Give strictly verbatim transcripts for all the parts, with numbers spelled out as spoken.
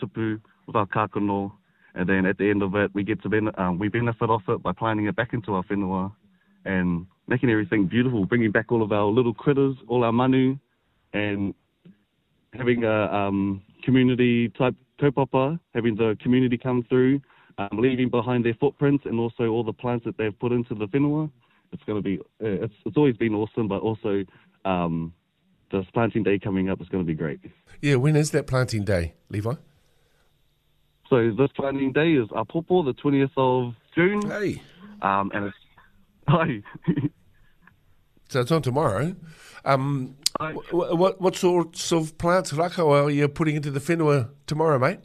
tupu with our kākano, and then at the end of it, we get to ben- um, we benefit off it by planting it back into our whenua and making everything beautiful, bringing back all of our little critters, all our manu, and having a um, community-type kaupapa, having the community come through, um, leaving behind their footprints, and also all the plants that they've put into the whenua. It's going to be, uh, it's, it's always been awesome, but also um, this planting day coming up is going to be great. Yeah, when is that planting day, Levi? So this planting day is Apopo, the twentieth of June. Hey. Um, and it's, hi. So it's on tomorrow. Um, what, what what sorts of plants, rako, are you putting into the whenua tomorrow, mate?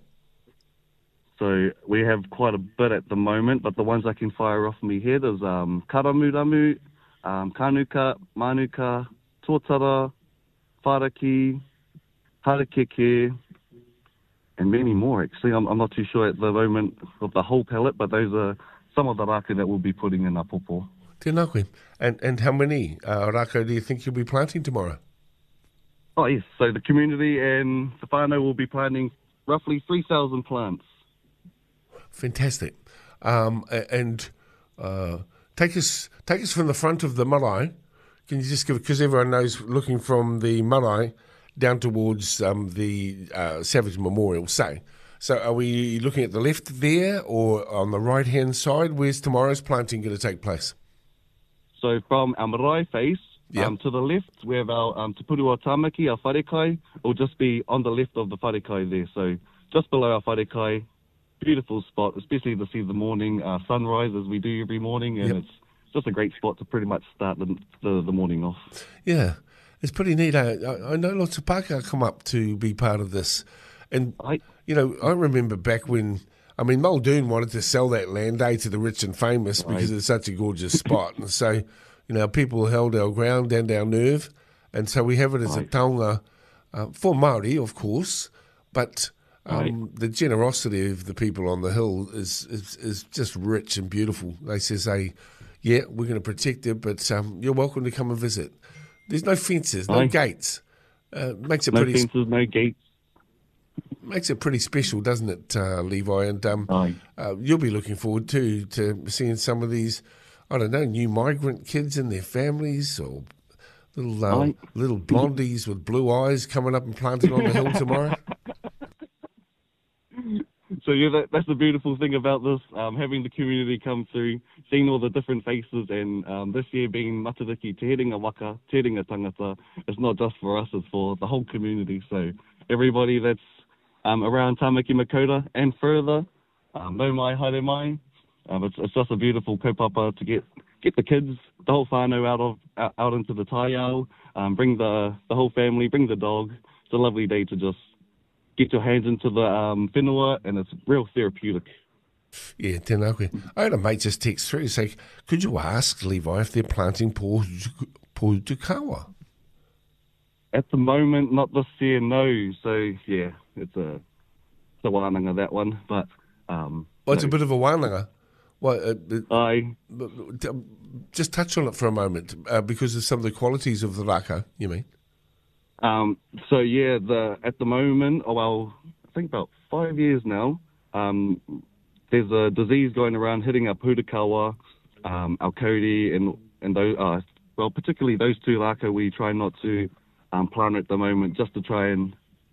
So we have quite a bit at the moment, but the ones I can fire off me here, there's um, karamuramu, um, kanuka, manuka, tōtara, wharaki, harakeke, and many more, actually. I'm, I'm not too sure at the moment of the whole palette, but those are some of the rako that we'll be putting in Apopo. Tēnā koe. And, and how many uh, rako do you think you'll be planting tomorrow? Oh, yes. So the community and the whānau will be planting roughly three thousand plants. Fantastic. Um, a- and uh, take us take us from the front of the marae. Can you just give, because everyone knows, looking from the marae down towards um, the uh, Savage Memorial, say. So are we looking at the left there or on the right-hand side? Where's tomorrow's planting going to take place? So from our marae face, Yep. um, to the left, we have our um, Te Puru o Tāmaki, our wharekai. It will just be on the left of the wharekai there. So just below our wharekai, beautiful spot, especially to see the morning uh, sunrise as we do every morning. And Yep. it's just a great spot to pretty much start the, the, the morning off. Yeah, it's pretty neat. I, I know lots of Pākehā come up to be part of this. And, I, you know, I remember back when, I mean, Muldoon wanted to sell that land, eh, to the rich and famous because Right. it's such a gorgeous spot. And so, you know, people held our ground and our nerve. And so we have it as a Right. taonga uh, for Māori, of course, but um, Right. the generosity of the people on the hill is, is, is just rich and beautiful. They say, say yeah, we're going to protect it, but um, you're welcome to come and visit. There's no fences, no Aye. gates. Uh, makes it no pretty fences, no gates. makes it pretty special, doesn't it, uh, Levi? And um, Aye. uh, you'll be looking forward to to seeing some of these, I don't know, new migrant kids and their families, or little uh, Aye. little blondies with blue eyes coming up and planting on the hill tomorrow. So yeah, that, that's the beautiful thing about this, um, having the community come through, seeing all the different faces, and um, this year being Matariki Te Herenga Waka, Te Herenga Tangata, it's not just for us, it's for the whole community. So everybody that's um, around Tāmaki Makaurau and further, um, no mai, haere mai, um, it's, it's just a beautiful kaupapa to get get the kids, the whole whānau out of out, out into the taiao, um, bring the the whole family, bring the dog. It's a lovely day to just get your hands into the um, whenua, and it's real therapeutic. Yeah, tēnā koe. I had a mate just text through, say, could you ask Levi if they're planting pohutukawa? At the moment, not this year, no. So, yeah, it's a, it's a wānanga, that one. But, um, Well, it's no. a bit of a wānanga. Well, uh, uh, I, just touch on it for a moment, uh, because of some of the qualities of the raka, you mean? um, so, yeah, the at the moment, oh, well, I think about five years now, um, there's a disease going around hitting our pūtakawa, um, our kauri, and, and those, uh, well, particularly those two raka, we try not to um, plant at the moment, just to try and,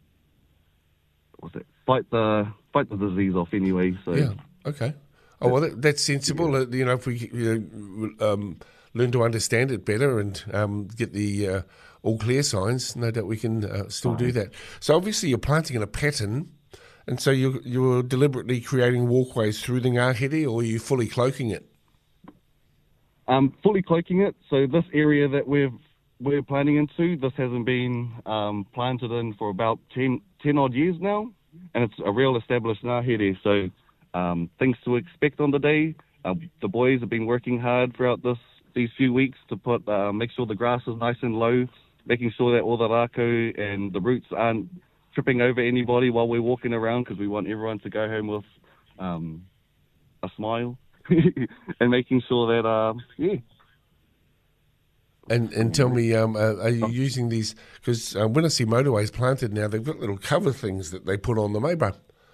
what's it, fight the fight the disease off anyway. So Yeah, okay. Oh, well, that, that's sensible. Uh, You know, if we you know, um, learn to understand it better and um, get the uh, all clear signs, no doubt we can uh, still do that. So obviously you're planting in a pattern, and so you're, you're deliberately creating walkways through the ngahere, or are you fully cloaking it? Um, fully cloaking it. So this area that we've we're planting into, this hasn't been um, planted in for about ten, ten odd years now, and it's a real established ngahere. So um, things to expect on the day. Uh, the boys have been working hard throughout this these few weeks to put uh, make sure the grass is nice and low, making sure that all the rako and the roots aren't tripping over anybody while we're walking around, because we want everyone to go home with um, a smile. And making sure that, uh, yeah. And and tell me, um, uh, are you using these? Because uh, when I see motorways planted now, they've got little cover things that they put on them, eh, bro?